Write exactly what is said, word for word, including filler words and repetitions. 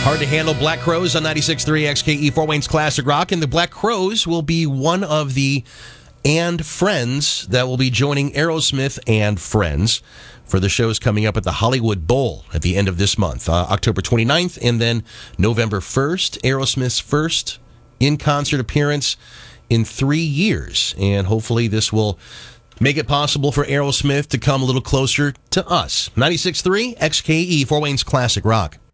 Hard to Handle, Black Crowes on ninety-six point three X K E, Fort Wayne's Classic Rock. And the Black Crowes will be one of the and friends that will be joining Aerosmith and Friends for the shows coming up at the Hollywood Bowl at the end of this month, uh, October twenty-ninth, and then November first, Aerosmith's first in-concert appearance in three years. And hopefully this will make it possible for Aerosmith to come a little closer to us. ninety-six point three X K E, Fort Wayne's Classic Rock.